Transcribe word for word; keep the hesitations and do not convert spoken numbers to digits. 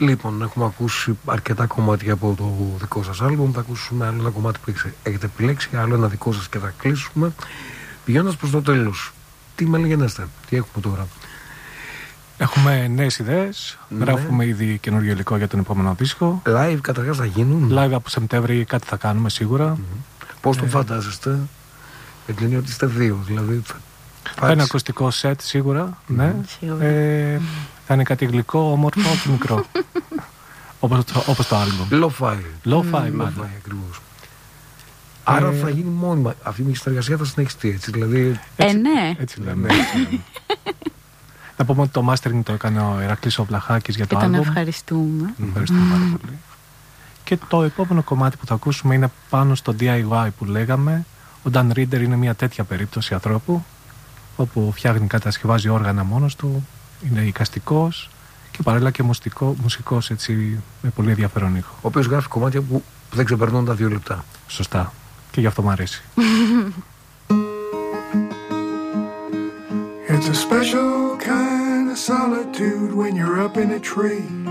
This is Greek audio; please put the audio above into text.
Λοιπόν, έχουμε ακούσει αρκετά κομμάτια από το δικό σας άλμπουμ. Θα ακούσουμε άλλο ένα κομμάτι που έχετε επιλέξει, άλλο ένα δικό σας και θα κλείσουμε. Πηγαίνοντας προς το τέλος, τι μελεγενέστε, τι έχουμε τώρα? Έχουμε νέες ιδέες, ναι. Γράφουμε ήδη καινούριο υλικό για τον επόμενο δίσκο. Live καταρχάς θα γίνουν. Live από Σεπτέμβρη κάτι θα κάνουμε σίγουρα. Mm-hmm. Πώς το ε... φαντάζεστε? Με την έννοια ότι είστε δύο, δηλαδή. Θα είναι ακουστικό σετ σίγουρα, mm-hmm. ναι. Σίγουρα. Ε, θα είναι κάτι γλυκό, όμορφο και μικρό. όπως, το, όπως το άλμπομ. Lo-fi. Lo-fi, mm. μάλλον. Ακριβώς. Άρα ε... θα γίνει μόνιμα. Αυτή η συνεργασία θα συνεχιστεί, έτσι δηλαδή. Ε, ναι. Έτσι λέμε. Να πούμε ότι το mastering το έκανε ο Ηρακλής ο Βλαχάκης για το άλμπομ. Και τον ευχαριστούμε. Ευχαριστούμε mm. πάρα πολύ. Και το επόμενο κομμάτι που θα ακούσουμε είναι πάνω στο ντι άι γουάι που λέγαμε. Ο Dan Reader είναι μια τέτοια περίπτωση ανθρώπου, όπου φτιάχνει, κατασκευάζει όργανα μόνος του, είναι εικαστικός και παράλληλα και μουσικό, μουσικός, έτσι, με πολύ ενδιαφέρον ήχο. Ο οποίος γράφει κομμάτια που δεν ξεπερνούν τα δύο λεπτά. Σωστά. Και γι' αυτό μου αρέσει. It's a special kind of solitude when you're up in a tree.